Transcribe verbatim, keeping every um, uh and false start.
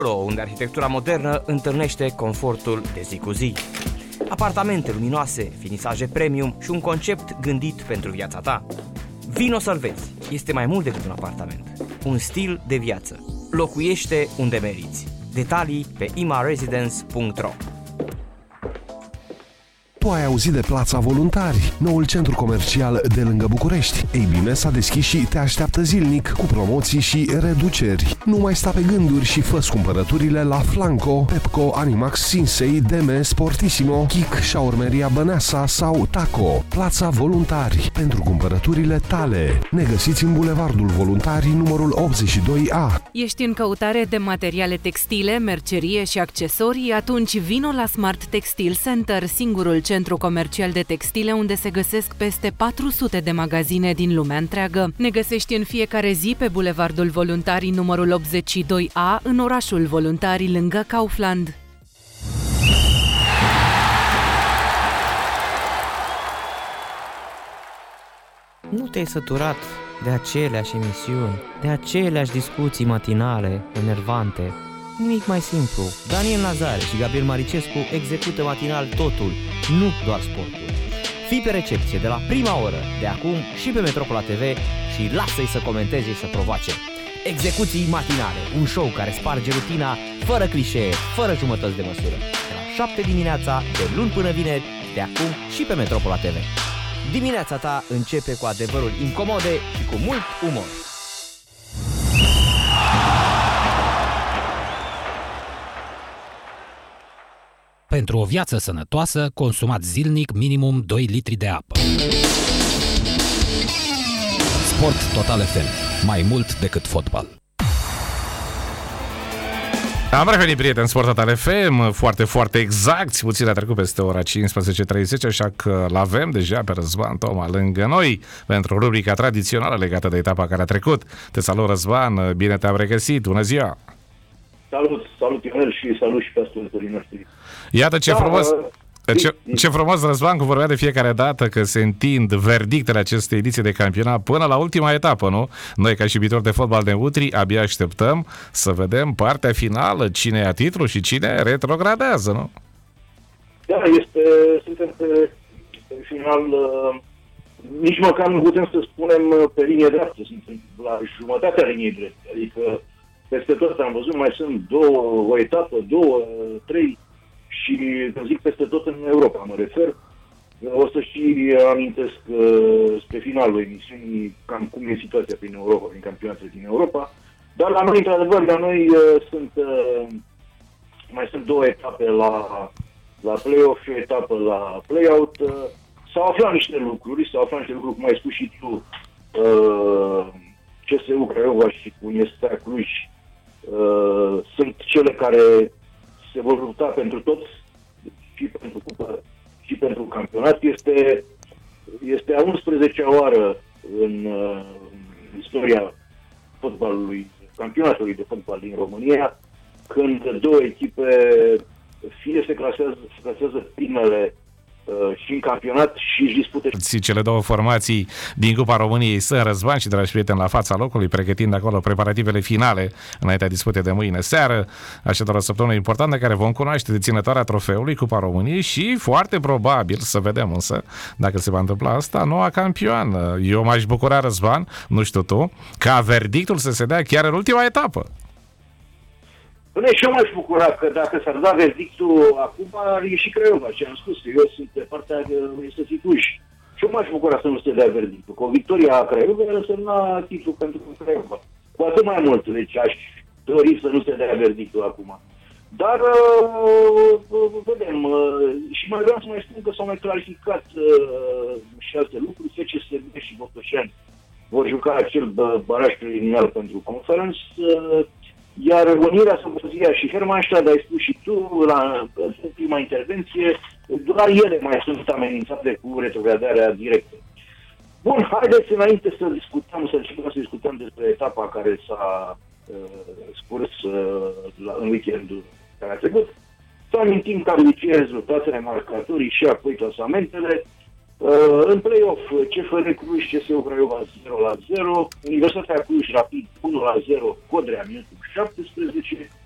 unde arhitectura modernă întâlnește confortul de zi cu zi. Apartamente luminoase, finisaje premium și un concept gândit pentru viața ta. Vino să-l vezi. Este mai mult decât un apartament. Un stil de viață. Locuiește unde meriți. Detalii pe imaresidence punct ro. Tu ai auzit de Plața Voluntari, noul centru comercial de lângă București. Ei bine, s-a deschis și te așteaptă zilnic cu promoții și reduceri. Nu mai sta pe gânduri și fă-ți cumpărăturile la Flanco, Pepco, Animax, Sinsei, Deme, Sportissimo, Kik, Șaurmeria Băneasa sau Taco. Plața Voluntari, pentru cumpărăturile tale. Ne găsiți în Bulevardul Voluntarii, numărul optzeci și doi A. Ești în căutare de materiale textile, mercerie și accesorii? Atunci vino la Smart Textile Center, singurul centru comercial de textile unde se găsesc peste patru sute de magazine din lumea întreagă. Ne găsești în fiecare zi pe Bulevardul Voluntarii numărul optzeci și doi A, în orașul Voluntarii, lângă Kaufland. Nu te-ai săturat de aceleași emisiuni, de aceleași discuții matinale, enervante? Nimic mai simplu. Daniel Nazare și Gabriel Maricescu execută matinal totul, nu doar sportul. Fii pe recepție de la prima oră, de acum și pe Metropola T V și lasă-i să comenteze și să provoace. Execuții matinale, un show care sparge rutina, fără clișee, fără jumătăți de măsură. De la șapte dimineața, de luni până vineri, de acum și pe Metropola T V. Dimineața ta începe cu adevăruri incomode și cu mult umor. Pentru o viață sănătoasă, consumați zilnic minimum doi litri de apă. Sport Total F M. Mai mult decât fotbal. Am revenit, prieteni, Sport Total F M, foarte, foarte exact, puțin a trecut peste ora cincisprezece treizeci, așa că l-avem deja pe Răzvan Toma lângă noi pentru rubrica tradițională legată de etapa care a trecut. Te salut, Răzvan, bine te-am regăsit, bună ziua! Salut, salut Ionel și salut și pe ascultătorii noștri. Iată ce da, frumos, uh, ce, ce frumos Răzvan cu vorbea de fiecare dată că se întind verdictele acestei ediții de campionat până la ultima etapă, nu? Noi ca și iubitori de fotbal neutri abia așteptăm să vedem partea finală, cine ia titlul și cine retrogradează, nu? Da, este, suntem pe, pe final, uh, nici măcar nu putem să spunem pe linie dreaptă, suntem la jumătatea liniei drepte, adică peste tot am văzut, mai sunt două, o etapă, două, trei și când zic peste tot în Europa, mă refer. O să și amintesc uh, spre finalul emisiunii cam cum e situația prin Europa, prin campionatele din Europa. Dar la noi, într-adevăr, la noi uh, sunt uh, mai sunt două etape la, la play-off și o etapă la play-out. Uh, s-au aflat niște lucruri, s-au aflat niște lucruri, cum ai spus și tu, uh, C S U Craiova și Universitatea Cluj uh, sunt cele care se vor lupta pentru toți, și pentru cupă, și pentru campionat. Este, este a unsprezecea oară în uh, istoria fotbalului, campionatului de fotbal din România, când două echipe fie se clasează, se clasează primele uh, și în campionat și își dispută. Cele două formații din Cupa României sunt, Răzvan și dragi prieteni, la fața locului, pregătind acolo preparativele finale înaintea disputei de mâine seară. Așadar o săptămână importantă care vom cunoaște deținătoarea trofeului Cupa României și foarte probabil, să vedem însă dacă se va întâmpla asta, noua campioană. Eu m-aș bucura, Răzvan, nu știu tu, ca verdictul să se dea chiar în ultima etapă. Până și eu m-aș bucura că dacă s-ar da verdictul acum, ar ieși Craiova, ce am spus, că eu sunt pe partea de Universității Cluj. Și eu m-aș bucura să nu se dea verdictul, că o victoria a Craiova ar însemna titlul pentru Craiova. Cu atât mai mult, deci aș dori să nu se dea verdictul acum. Dar, uh, vedem, uh, și mai vreau să mai spun că s-au mai clarificat uh, și alte lucruri, F C S B și Botoșani vor juca acel baraj preliminar pentru Conference, uh, iar Unirea Săbăzia și Hermannstadt, ai spus și tu la prima intervenție, doar ele mai sunt amenințate cu retrogradarea directă. Bun, haideți înainte să discutăm, să începem să discutăm despre etapa care s-a uh, scurs uh, la, în weekendul care a trecut. Să amintim ca obicei rezultatele, marcatorii și apoi clasamentele. Uh, în play-off, C F R Cluj, C S U Craiova zero la zero, Universitatea Cluj Rapid unu la zero, Codrea minutul șaptesprezece,